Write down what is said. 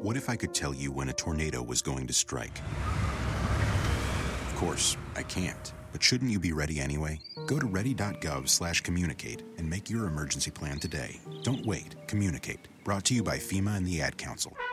What if I could tell you when a tornado was going to strike? Of course, I can't. But shouldn't you be ready anyway? Go to ready.gov/communicate and make your emergency plan today. Don't wait. Communicate. Brought to you by FEMA and the Ad Council.